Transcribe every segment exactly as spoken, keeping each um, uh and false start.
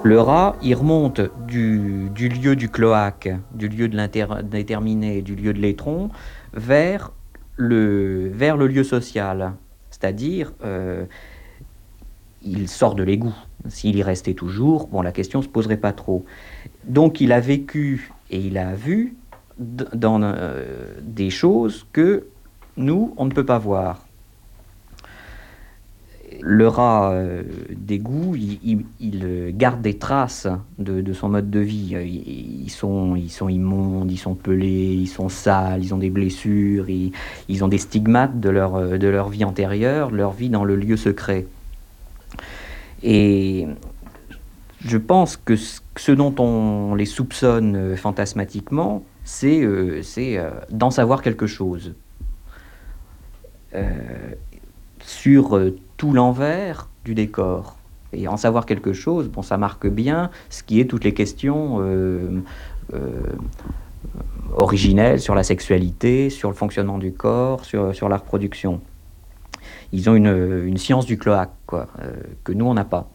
Le rat, il remonte du, du lieu du cloaque, du lieu de l'indéterminé, du lieu de l'étron, vers le, vers le lieu social. C'est-à-dire, euh, il sort de l'égout. S'il y restait toujours, bon, la question ne se poserait pas trop. Donc il a vécu et il a vu dans euh, des choses que nous, on ne peut pas voir. Le rat euh, d'égout, il, il, il garde des traces de, de son mode de vie. Ils, ils, sont, ils sont immondes, ils sont pelés, ils sont sales, ils ont des blessures, ils, ils ont des stigmates de leur, de leur vie antérieure, leur vie dans le lieu secret. Et je pense que ce dont on les soupçonne fantasmatiquement, c'est euh, euh, d'en savoir quelque chose. Euh, sur euh, tout l'envers du décor. Et en savoir quelque chose, bon, ça marque bien ce qui est toutes les questions euh, euh, originelles sur la sexualité, sur le fonctionnement du corps, sur, sur la reproduction. Ils ont une, une science du cloaque, quoi, euh, que nous, on n'a pas.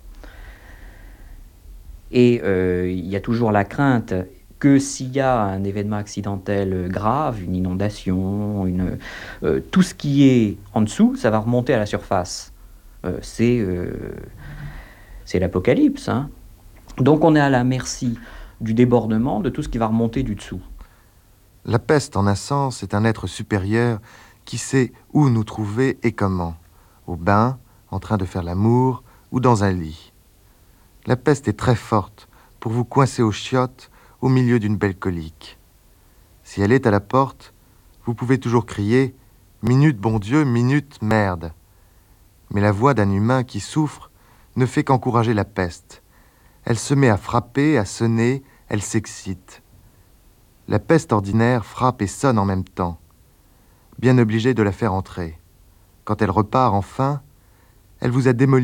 Et euh, il y a toujours la crainte que s'il y a un événement accidentel grave, une inondation, une, euh, tout ce qui est en dessous, ça va remonter à la surface. Euh, c'est, euh, c'est l'apocalypse. Hein. Donc on est à la merci du débordement, de tout ce qui va remonter du dessous. La peste, en un sens, est un être supérieur qui sait où nous trouver et comment. Au bain, en train de faire l'amour ou dans un lit. La peste est très forte pour vous coincer aux chiottes au milieu d'une belle colique. Si elle est à la porte, vous pouvez toujours crier « Minute, bon Dieu, minute, merde !» Mais la voix d'un humain qui souffre ne fait qu'encourager la peste. Elle se met à frapper, à sonner, elle s'excite. La peste ordinaire frappe et sonne en même temps, bien obligée de la faire entrer. Quand elle repart enfin, elle vous a démoli